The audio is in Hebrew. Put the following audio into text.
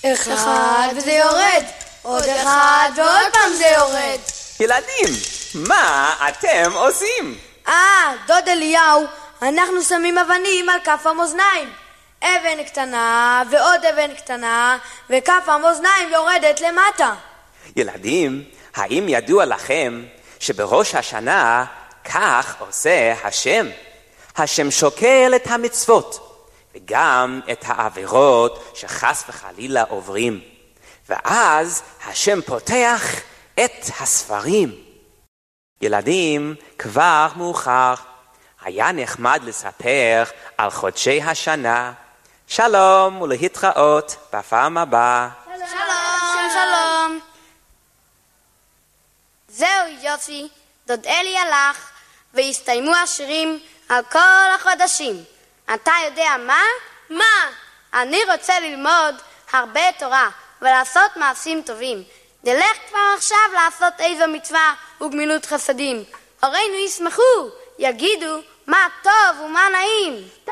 אחד וזה יורד, עוד אחד ועוד פעם זה יורד. ילדים, מה אתם עושים? דוד אליהו, אנחנו שמים אבנים על כף המאזניים. אבן קטנה ועוד אבן קטנה, וכף המאזניים יורדת למטה. ילדים, האם ידוע לכם שבראש השנה כך עושה השם? השם שוקל את המצוות וגם את העבירות שחס וחלילה עוברים, ואז השם פותח את הספרים. ילדים, כבר מאוחר, היה נחמד לספר על חודשי השנה. שלום ולהתראות בפעם הבאה. שלום. שלום. זהו יופי, דוד אלי הלך והסתיימו השירים על כל החודשים. אתה יודע מה? מה? אני רוצה ללמוד הרבה תורה ולעשות מעשים טובים. נלך כבר עכשיו לעשות איזו מצווה וגמילות חסדים. הורינו ישמחו, יגידו מה טוב ומה נעים.